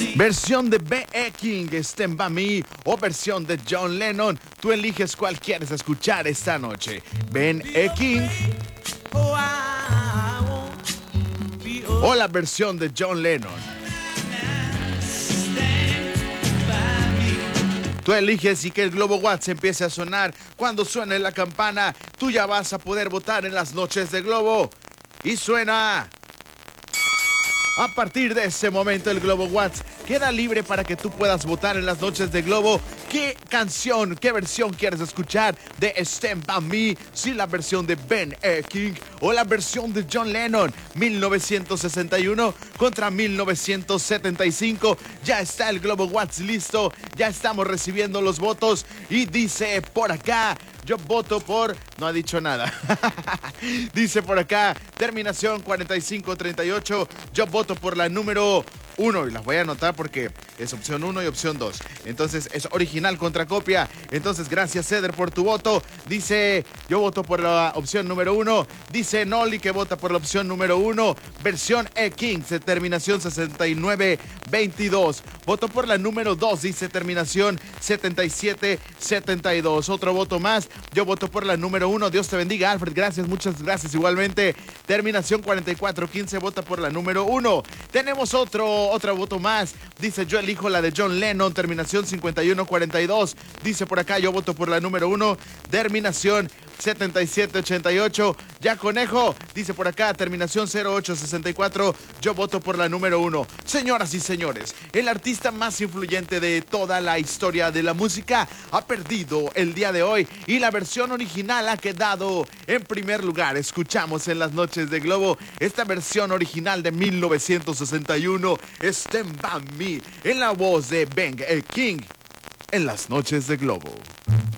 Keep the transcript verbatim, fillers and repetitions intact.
Versión de B E King, Stand By Me, o versión de John Lennon. Tú eliges cuál quieres escuchar esta noche. Ben E King o la versión de John Lennon. Tú eliges y que el Globo Watts empiece a sonar. Cuando suene la campana, tú ya vas a poder votar en las noches de Globo. Y suena. A partir de ese momento el Globo Watts queda libre para que tú puedas votar en las noches de Globo. ¿Qué canción, qué versión quieres escuchar de Stand By Me? Si la versión de Ben E King o la versión de John Lennon, mil novecientos sesenta y uno contra mil novecientos setenta y cinco. Ya está el Globo Watts listo, ya estamos recibiendo los votos y dice por acá... Yo voto por... No ha dicho nada. Dice por acá, terminación cuarenta y cinco treinta y ocho. Yo voto por la número uno. Y las voy a anotar porque es opción uno y opción dos. Entonces es original contra copia. Entonces gracias, Ceder, por tu voto. Dice, yo voto por la opción número uno. Dice Noli que vota por la opción número uno. Versión E King, terminación sesenta y nueve veintidós. Voto por la número dos, dice terminación setenta y siete setenta y dos. Otro voto más. Yo voto por la número uno. Dios te bendiga, Alfred. Gracias, muchas gracias. Igualmente, terminación cuarenta y cuatro quince. Vota por la número uno. Tenemos otro, otro voto más. Dice, yo elijo la de John Lennon. Terminación cincuenta y uno cuarenta y dos. Dice por acá, yo voto por la número uno. Terminación setenta y siete ochenta y ocho. Ya Conejo, dice por acá, terminación cero ocho sesenta y cuatro. Yo voto por la número uno. Señoras y señores, el artista más influyente de toda la historia de la música ha perdido el día de hoy y la versión original ha quedado en primer lugar. Escuchamos en las noches de Globo esta versión original de mil novecientos sesenta y uno, Stand By Me, en la voz de Ben E King, en las noches de Globo.